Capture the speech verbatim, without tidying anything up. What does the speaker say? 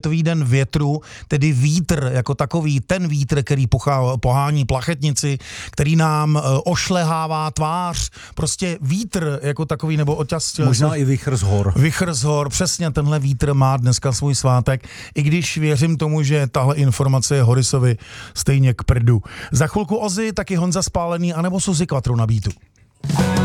Světový den větru, tedy vítr jako takový, ten vítr, který pochá, pohání plachetnici, který nám ošlehává tvář, prostě vítr jako takový, nebo oťas... Možná i vichr z hor. Vichr z hor, přesně tenhle vítr má dneska svůj svátek, i když věřím tomu, že tahle informace je Horisovi stejně k prdu. Za chvilku Ozzy, taky Honza Spálený, anebo Suzy Quattro na beatu.